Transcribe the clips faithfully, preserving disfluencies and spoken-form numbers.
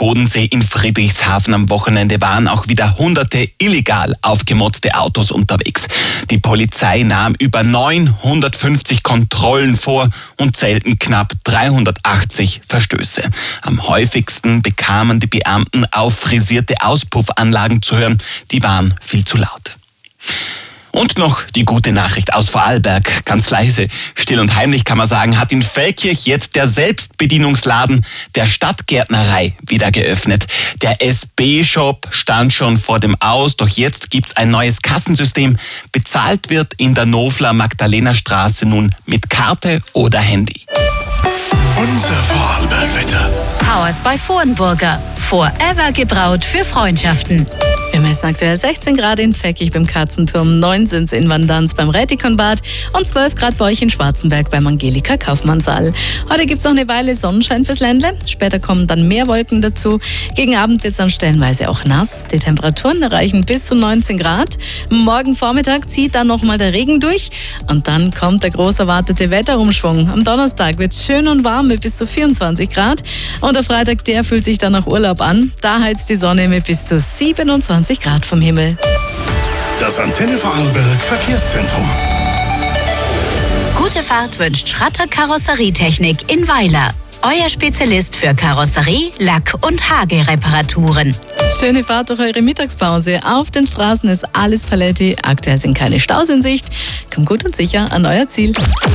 Bodensee in Friedrichshafen am Wochenende waren auch wieder hunderte illegal aufgemotzte Autos unterwegs. Die Polizei nahm über neunhundertfünfzig Kontrollen vor und zählten knapp dreihundertachtzig Verstöße. Am häufigsten bekamen die Beamten auffrisierte Auspuffanlagen zu hören, die waren viel zu laut. Und noch die gute Nachricht aus Vorarlberg, ganz leise, still und heimlich kann man sagen, hat in Feldkirch jetzt der Selbstbedienungsladen der Stadtgärtnerei wieder geöffnet. Der S B-Shop stand schon vor dem Aus, doch jetzt gibt's ein neues Kassensystem. Bezahlt wird in der Nofler-Magdalena-Straße nun mit Karte oder Handy. Unser Vorarlberg-Wetter. Powered by Vornburger. Forever gebraut für Freundschaften. Wir messen aktuell sechzehn Grad in Feckich beim Katzenturm, neun sind es in Vandanz beim Rätikonbad und zwölf Grad bei euch in Schwarzenberg beim Angelika Kaufmannssaal. Heute gibt es noch eine Weile Sonnenschein fürs Ländle, später kommen dann mehr Wolken dazu. Gegen Abend wird es dann stellenweise auch nass. Die Temperaturen erreichen bis zu neunzehn Grad. Morgen Vormittag zieht dann nochmal der Regen durch und dann kommt der groß erwartete Wetterumschwung. Am Donnerstag wird es schön und warm mit bis zu vierundzwanzig Grad und der Freitag, der fühlt sich dann nach Urlaub an. Da heizt die Sonne mit bis zu siebenundzwanzig Grad vom Himmel. Das Antenne Vorarlberg Verkehrszentrum. Gute Fahrt wünscht Schratter Karosserietechnik in Weiler. Euer Spezialist für Karosserie, Lack- und Hagereparaturen. Schöne Fahrt durch eure Mittagspause. Auf den Straßen ist alles Paletti. Aktuell sind keine Staus in Sicht. Kommt gut und sicher an euer Ziel.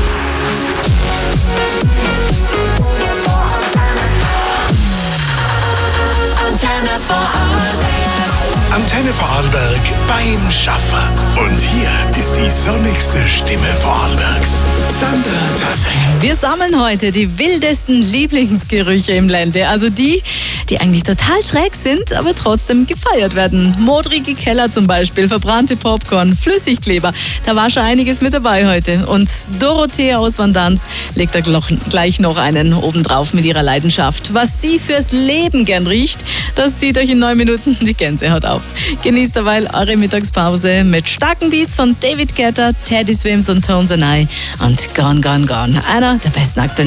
Antenne Vorarlberg. Antenne Vorarlberg beim Schaffer. Und hier ist die sonnigste Stimme Vorarlbergs. Sandra Tassek. Wir sammeln heute die wildesten Lieblingsgerüche im Ländle. Also die, die eigentlich total schräg sind, aber trotzdem gefeiert werden. Modrige Keller zum Beispiel, verbrannte Popcorn, Flüssigkleber. Da war schon einiges mit dabei heute. Und Dorothea aus Vandanz legt da gleich noch einen obendrauf mit ihrer Leidenschaft. Was sie fürs Leben gern riecht, das zieht euch in neun Minuten die Gänsehaut auf. Genießt dabei eure Mittagspause mit starken Beats von David Guetta, Teddy Swims und Tones and I und Gone, Gone, Gone. Einer der besten aktuellen